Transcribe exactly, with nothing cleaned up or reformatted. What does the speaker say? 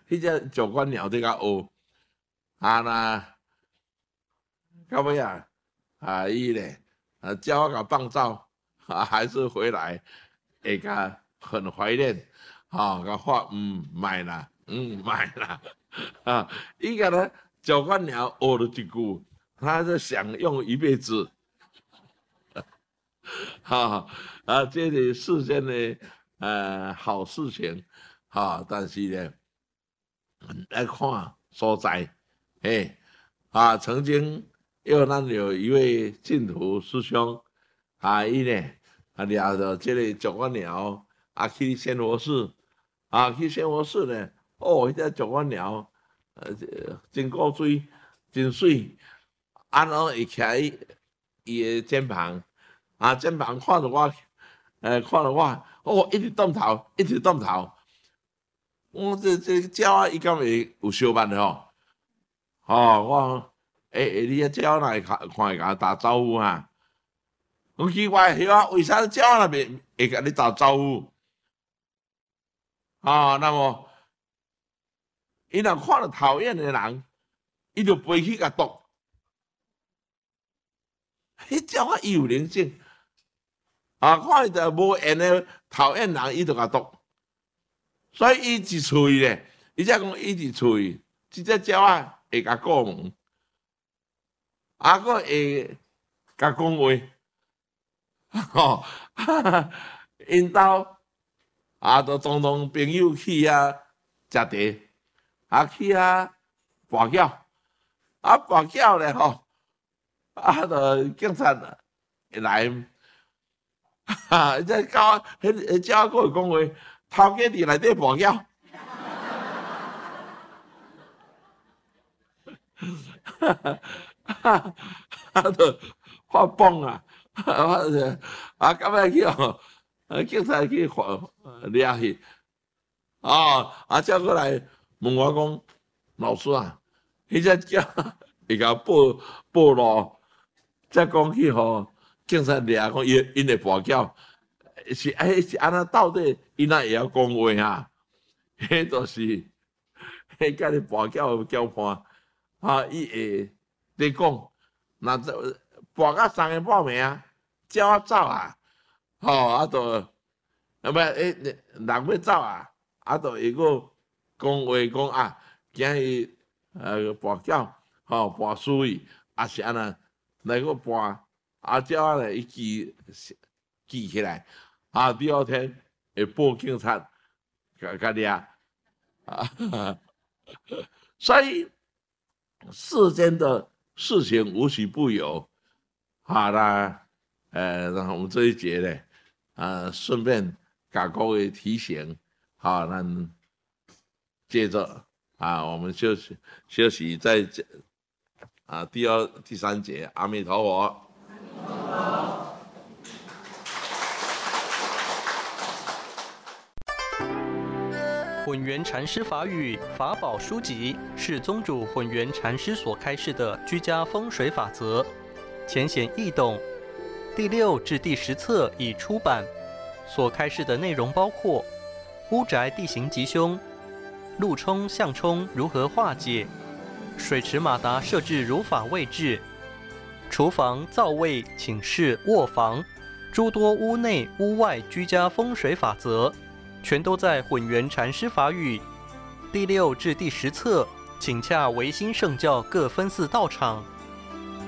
迄只九官鸟在甲学，啊那到尾啊啊伊咧啊叫我甲放照，啊还是回来会甲很怀念，啊甲话嗯买啦，嗯买啦，啊伊甲他九官鸟学了一句，他就想用一辈子。哈啊，这是世间的呃好事情，哈，但是呢，来看所在，哎，啊，曾经又咱有一位净土师兄，啊，伊呢啊抓着这个九官鸟啊去仙佛寺，啊去仙佛寺呢，哦，迄只九官鸟，呃，真古水，真水，啊，然后会徛伊伊的肩膀。啊，肩膀看着我，呃，看着我，哦，一直动头，一直动头。我这这鸟啊，伊敢会有相慢的吼？哦，我诶诶，你只鸟哪会看看会甲我打招呼啊？我奇怪，是啊，为啥鸟那边会甲你打招呼？啊，那么伊若看到讨厌的人，伊就飞去甲毒。迄鸟啊，伊有灵性。啊，看到无缘的讨厌人，伊就甲毒，所以伊一喙咧，伊才讲伊一喙，即只鸟啊会甲过门，啊个会甲讲话，吼，因兜啊，都总同朋友去遐食茶，啊去遐跋筊，啊跋筊咧吼，啊，就警察会来。哈，即狗，迄迄只狗会讲话，头家伫内底跋筊，啊，就发疯啊！我就啊，到尾去哦，啊，警察去抓去，哦，啊，再过来问我讲，老师啊，迄只狗会甲报报路，再讲去吼，警察抓讲因因会跋筊。是哎是安那到底伊那会晓讲话啊？迄就是迄甲你跋筊交判啊！伊会你讲，那跋到三更半暝啊，鸟啊走啊，吼啊都啊不诶人要走啊，啊都会个讲话讲啊，今日呃跋筊吼跋输伊，啊是安那来个跋啊鸟啊来伊记记起来。啊，第二天会报警察，甲甲抓啊，所以世间的事情无奇不有。好啦，呃，然后我们这一节呢，啊，顺便给各位提醒，好，那接着啊，我们休息休息，再啊第二第三节，阿弥陀佛。 混元禅师法语法宝书籍是宗主混元禅师所开示的居家风水法则，浅显易懂。第六至第十册已出版，所开示的内容包括屋宅地形吉凶、路冲向冲如何化解、水池马达设置如法位置、厨房、灶位、寝室、卧房诸多屋内屋外居家风水法则，全都在混元禅师法语第六至第十册，请洽维新圣教各分寺道场。